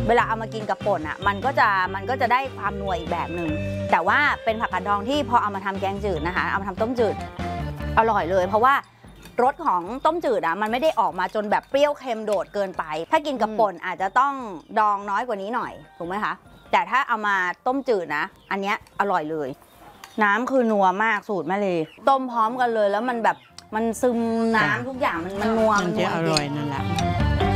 เวลาเอามากินกับป่นอ่ะมันก็จะได้ความนัวอีกแบบหนึ่งแต่ว่าเป็นผักกาดดองที่พอเอามาทำแกงจืดนะคะเอามาทำต้มจืดอร่อยเลยเพราะว่ารสของต้มจืดอ่ะมันไม่ได้ออกมาจนแบบเปรี้ยวเค็มโดดเกินไปถ้ากินกับป่นอาจจะต้องดองน้อยกว่านี้หน่อยถูกไหมคะแต่ถ้าเอามาต้มจืดนะอันเนี้ยอร่อยเลยน้ำคือนัวมากสูตรแม่เลยต้มพร้อมกันเลยแล้วมันแบบมันซึมน้ำทุกอย่างมันนัวมันจะอร่อยนั่นแหละ